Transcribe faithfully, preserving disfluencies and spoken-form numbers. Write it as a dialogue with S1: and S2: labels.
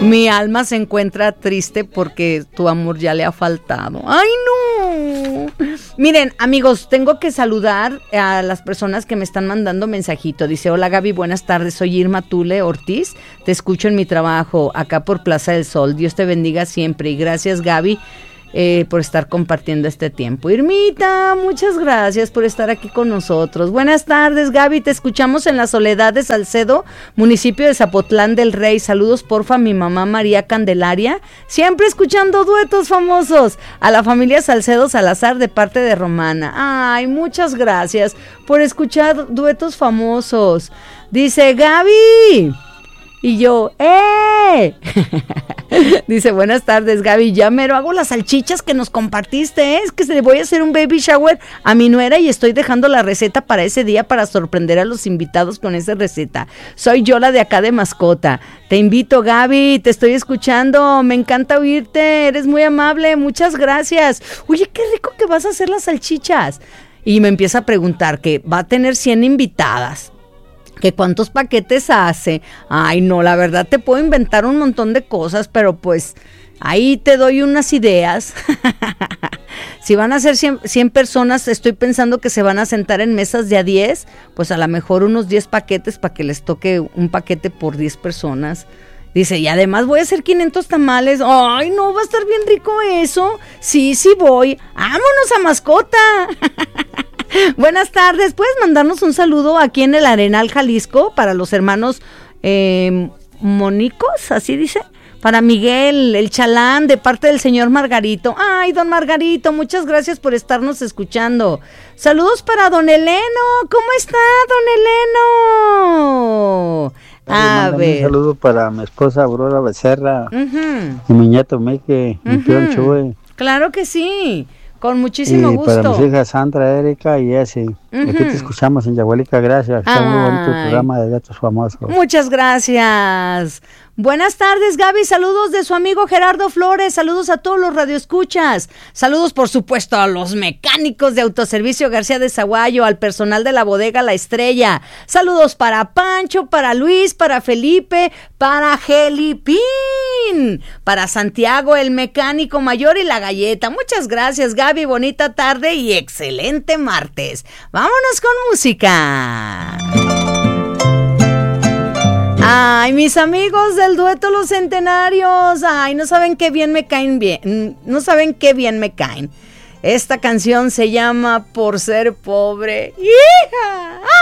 S1: Mi alma se encuentra triste porque tu amor ya le ha faltado. ¡Ay, no! Miren, amigos, tengo que saludar a las personas que me están mandando mensajito. Dice, hola Gaby, buenas tardes, soy Irma Tule Ortiz, te escucho en mi trabajo acá por Plaza del Sol. Dios te bendiga siempre y gracias, Gaby, Eh, por estar compartiendo este tiempo. Irmita, muchas gracias por estar aquí con nosotros. Buenas tardes, Gaby, te escuchamos en la Soledad de Salcedo, municipio de Zapotlán del Rey. Saludos porfa a mi mamá María Candelaria, siempre escuchando duetos famosos. A la familia Salcedo Salazar de parte de Romana. Ay, muchas gracias por escuchar duetos famosos. Dice Gaby. Y yo, ¡eh! Dice, buenas tardes, Gaby, ya mero hago las salchichas que nos compartiste, ¿eh? Es que se le voy a hacer un baby shower a mi nuera y estoy dejando la receta para ese día para sorprender a los invitados con esa receta. Soy yo la de acá de Mascota. Te invito, Gaby, te estoy escuchando, me encanta oírte, eres muy amable, muchas gracias. Oye, qué rico que vas a hacer las salchichas. Y me empieza a preguntar que va a tener cien invitadas. ¿Que cuántos paquetes hace? Ay, no, la verdad te puedo inventar un montón de cosas, pero pues ahí te doy unas ideas. Si van a ser cien, cien personas, estoy pensando que se van a sentar en mesas de a diez, pues a lo mejor unos diez paquetes para que les toque un paquete por diez personas. Dice, y además voy a hacer quinientos tamales. Ay, no, va a estar bien rico eso. Sí, sí voy. ¡Vámonos a Mascota! Buenas tardes, ¿puedes mandarnos un saludo aquí en el Arenal Jalisco para los hermanos eh, Monicos, así dice? Para Miguel, el Chalán, de parte del señor Margarito. Ay, don Margarito, muchas gracias por estarnos escuchando. Saludos para don Eleno. ¿Cómo está, don Eleno? A
S2: Ay,
S1: ver.
S2: Un saludo para mi esposa Aurora Becerra,
S1: Uh-huh.
S2: y mi nieto Mike, mi
S1: Uh-huh.
S2: tío Chue.
S1: Claro que sí, con muchísimo
S2: y
S1: gusto.
S2: para mis hijas Sandra, Erika y Jessie.
S1: Uh-huh.
S2: Aquí te escuchamos en Yahualica, gracias. Está muy bonito el
S1: Ay.
S2: programa de datos famosos.
S1: Muchas gracias. Buenas tardes, Gaby, saludos de su amigo Gerardo Flores, saludos a todos los radioescuchas, saludos por supuesto a los mecánicos de Autoservicio García de Zaguayo, al personal de la bodega La Estrella, saludos para Pancho, para Luis, para Felipe, para Gelipín, para Santiago, el mecánico mayor y la galleta. Muchas gracias, Gaby, bonita tarde y excelente martes. Vámonos con música. Ay, mis amigos del dueto Los Centenarios, ay, no saben qué bien me caen bien, no saben qué bien me caen. Esta canción se llama Por Ser Pobre. ¡Hija!